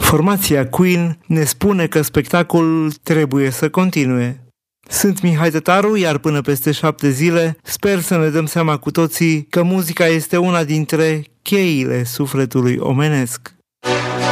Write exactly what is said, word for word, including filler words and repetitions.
Formația Queen ne spune că spectacolul trebuie să continue. Sunt Mihai Tătaru, iar până peste șapte zile sper să ne dăm seama cu toții că muzica este una dintre cheile sufletului omenesc.